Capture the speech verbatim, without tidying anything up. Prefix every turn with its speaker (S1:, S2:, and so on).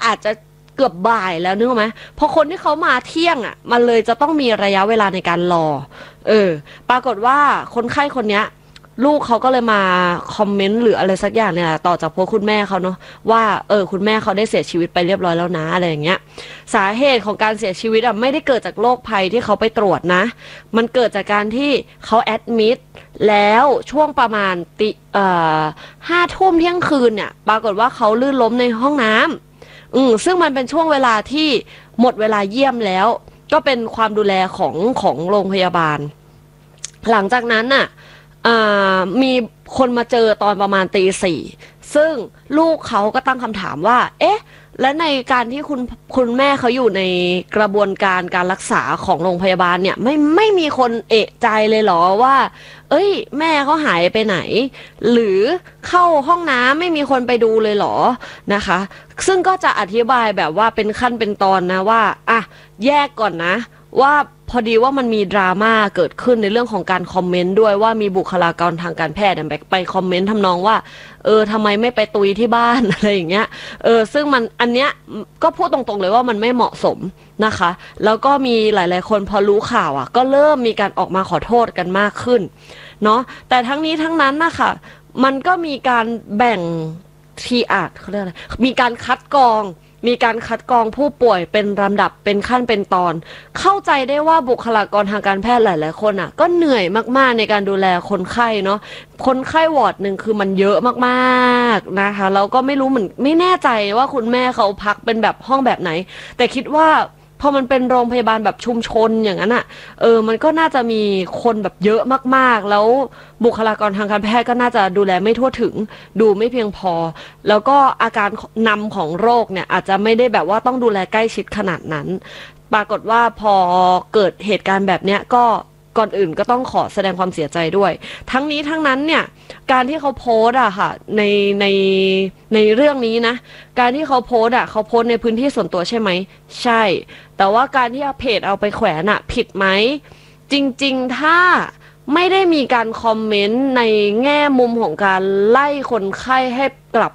S1: อาจจะเกือบบ่ายแล้วนึกออกไหมพอคนที่เขามาเที่ยงอ่ะมันเลยจะต้องมีระยะเวลาในการรอเออปรากฏว่าคนไข้คนเนี้ยลูกเขาก็เลยมาคอมเมนต์หรืออะไรสักอย่างเนี่ยต่อจากพวกคุณแม่เขาเนาะว่าเออคุณแม่เขาได้เสียชีวิตไปเรียบร้อยแล้วนะอะไรอย่างเงี้ยสาเหตุของการเสียชีวิตอ่ะไม่ได้เกิดจากโรคภัยที่เขาไปตรวจนะมันเกิดจากการที่เขาแอดมิดแล้วช่วงประมาณติเอ่อห้าทุ่มเที่ยงคืนเนี่ยปรากฏว่าเขาลื่นล้มในห้องน้ำอืมซึ่งมันเป็นช่วงเวลาที่หมดเวลาเยี่ยมแล้วก็เป็นความดูแลของของโรงพยาบาลหลังจากนั้นน่ะมีคนมาเจอตอนประมาณตีสี่ซึ่งลูกเขาก็ตั้งคำถามว่าเอ๊ะและในการที่คุณคุณแม่เขาอยู่ในกระบวนการการรักษาของโรงพยาบาลเนี่ยไม่ไม่มีคนเอะใจเลยเหรอว่าเอ้ยแม่เขาหายไปไหนหรือเข้าห้องน้ำไม่มีคนไปดูเลยเหรอนะคะซึ่งก็จะอธิบายแบบว่าเป็นขั้นเป็นตอนนะว่าอ่ะแยกก่อนนะว่าพอดีว่ามันมีดราม่าเกิดขึ้นในเรื่องของการคอมเมนต์ด้วยว่ามีบุคลากรทางการแพทย์ไปไปคอมเมนต์ทำนองว่าเออทำไมไม่ไปตุยที่บ้านอะไรอย่างเงี้ยเออซึ่งมันอันเนี้ยก็พูดตรงๆเลยว่ามันไม่เหมาะสมนะคะแล้วก็มีหลายๆคนพอรู้ข่าวอ่ะก็เริ่มมีการออกมาขอโทษกันมากขึ้นเนาะแต่ทั้งนี้ทั้งนั้นนะคะมันก็มีการแบ่งทีอาร์เขาเรียกอะไรมีการคัดกรองมีการคัดกรองผู้ป่วยเป็นลำดับเป็นขั้นเป็นตอนเข้าใจได้ว่าบุคลากรทางการแพทย์หลายๆคนอ่ะก็เหนื่อยมากๆในการดูแลคนไข้เนาะคนไข้วอร์ดหนึ่งคือมันเยอะมากๆนะคะแล้วก็ไม่รู้เหมือนไม่แน่ใจว่าคุณแม่เขาพักเป็นแบบห้องแบบไหนแต่คิดว่าพอมันเป็นโรงพยาบาลแบบชุมชนอย่างนั้นอ่ะเออมันก็น่าจะมีคนแบบเยอะมากๆแล้วบุคลากรทางการแพทย์ก็น่าจะดูแลไม่ทั่วถึงดูไม่เพียงพอแล้วก็อาการนำของโรคเนี่ยอาจจะไม่ได้แบบว่าต้องดูแลใกล้ชิดขนาดนั้นปรากฏว่าพอเกิดเหตุการณ์แบบเนี้ยก็ก่อนอื่นก็ต้องขอแสดงความเสียใจด้วยทั้งนี้ทั้งนั้นเนี่ยการที่เขาโพสต์อะค่ะในในในเรื่องนี้นะการที่เขาโพสต์อะเขาโพสต์ในพื้นที่ส่วนตัวใช่ไหมใช่แต่ว่าการที่เอาเพจเอาไปแขวนอะผิดไหมจริงๆถ้าไม่ได้มีการคอมเมนต์ในแง่มุมของการไล่คนไข้ให้กลับ